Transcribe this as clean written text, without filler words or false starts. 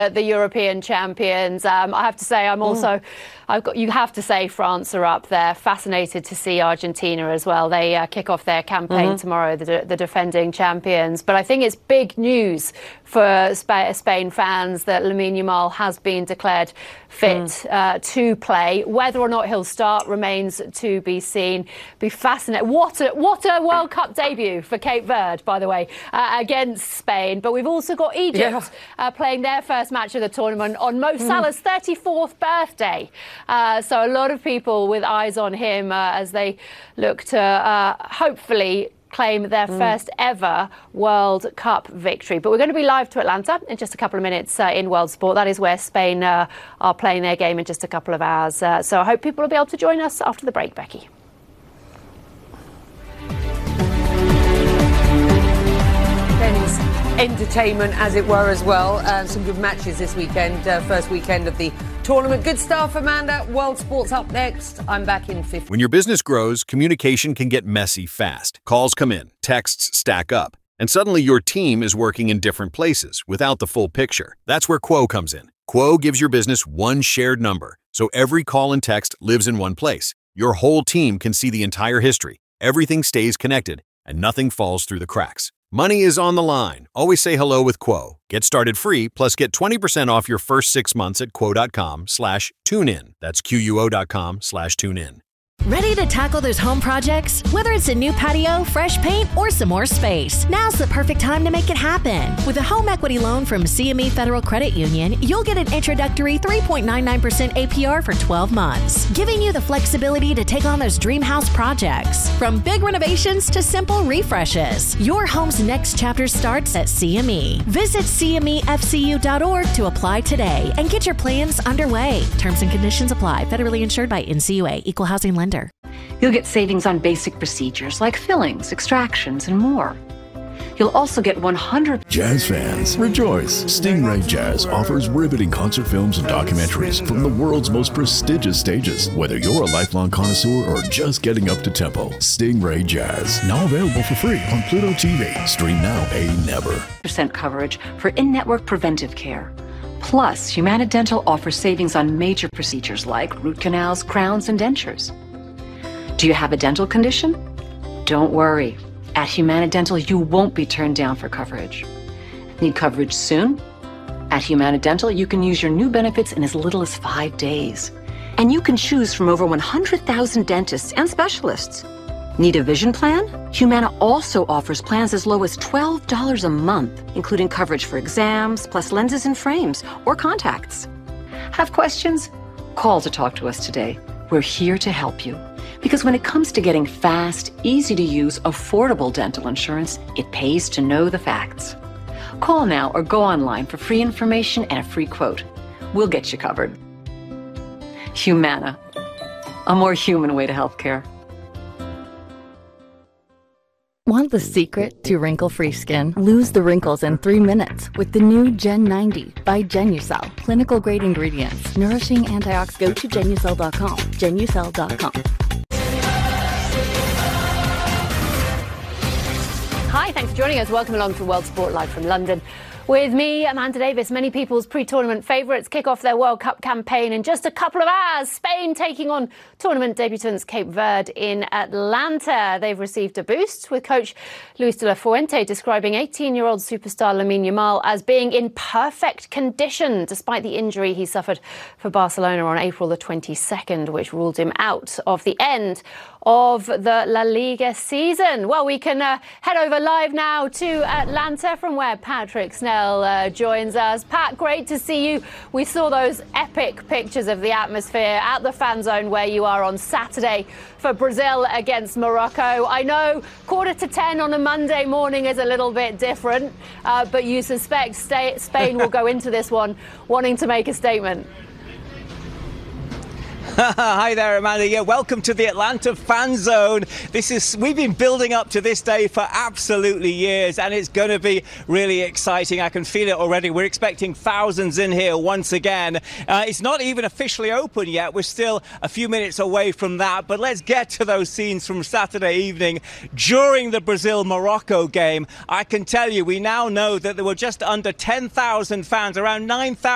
the European champions. I have to say, you have to say France are up there. Fascinated to see Argentina as well. They kick off their campaign tomorrow, the defending champions. But I think it's big news for Spain fans that Lamine Yamal has been declared fit to play. Whether or not he'll start remains to be seen. Be fascinating. What a World Cup debut for Cape Verde, by the way, against Spain. But we've also got Egypt playing their first match of the tournament on Mo Salah's 34th birthday. So a lot of people with eyes on him as they look to hopefully claim their first ever World Cup victory. But we're going to be live to Atlanta in just a couple of minutes in World Sport. That is where Spain are playing their game in just a couple of hours. So I hope people will be able to join us after the break, Becky. Tennis entertainment, as it were, as well. Some good matches this weekend. First weekend of the tournament. Good stuff, Amanda. World Sports up next. I'm back in 50. When your business grows, communication can get messy fast. Calls come in, texts stack up, and suddenly your team is working in different places without the full picture. That's where Quo comes in. Quo gives your business one shared number, so every call and text lives in one place. Your whole team can see the entire history. Everything stays connected, and nothing falls through the cracks. Money is on the line. Always say hello with Quo. Get started free, plus get 20% off your first 6 months at quo.com/tunein. That's QUO.com/tunein. Ready to tackle those home projects? Whether it's a new patio, fresh paint, or some more space, now's the perfect time to make it happen. With a home equity loan from CME Federal Credit Union, you'll get an introductory 3.99% APR for 12 months, giving you the flexibility to take on those dream house projects. From big renovations to simple refreshes, your home's next chapter starts at CME. Visit CMEFCU.org to apply today and get your plans underway. Terms and conditions apply. Federally insured by NCUA. Equal housing lender. You'll get savings on basic procedures like fillings, extractions, and more. You'll also get 100... Jazz fans, rejoice! Stingray Jazz offers riveting concert films and documentaries from the world's most prestigious stages. Whether you're a lifelong connoisseur or just getting up to tempo, Stingray Jazz, now available for free on Pluto TV. Stream now, pay never. ...% coverage for in-network preventive care. Plus, Humana Dental offers savings on major procedures like root canals, crowns, and dentures. Do you have a dental condition? Don't worry. At Humana Dental, you won't be turned down for coverage. Need coverage soon? At Humana Dental, you can use your new benefits in as little as 5 days. And you can choose from over 100,000 dentists and specialists. Need a vision plan? Humana also offers plans as low as $12 a month, including coverage for exams, plus lenses and frames, or contacts. Have questions? Call to talk to us today. We're here to help you. Because when it comes to getting fast, easy-to-use, affordable dental insurance, it pays to know the facts. Call now or go online for free information and a free quote. We'll get you covered. Humana, a more human way to healthcare. Want the secret to wrinkle-free skin? Lose the wrinkles in 3 minutes with the new Gen 90 by Genucel. Clinical-grade ingredients, nourishing antioxidants. Go to Genucel.com. Genucel.com. Hi, thanks for joining us. Welcome along to World Sport Live from London. With me, Amanda Davis. Many people's pre-tournament favourites kick off their World Cup campaign in just a couple of hours. Spain taking on tournament debutants Cape Verde in Atlanta. They've received a boost, with coach Luis de la Fuente describing 18-year-old superstar Lamine Yamal as being in perfect condition, despite the injury he suffered for Barcelona on April the 22nd, which ruled him out of the end of the La Liga season. Well, we can head over live now to Atlanta, from where Patrick Snell joins us. Pat, great to see you. We saw those epic pictures of the atmosphere at the fan zone where you are on Saturday for Brazil against Morocco. I know 9:45 on a Monday morning is a little bit different, but you suspect Spain will go into this one wanting to make a statement. Hi there, Amanda. Yeah, welcome to the Atlanta fan zone. We've been building up to this day for absolutely years, and it's going to be really exciting. I can feel it already. We're expecting thousands in here once again. It's not even officially open yet. We're still a few minutes away from that, but let's get to those scenes from Saturday evening during the Brazil-Morocco game. I can tell you, we now know that there were just under 10,000 fans, around 9,000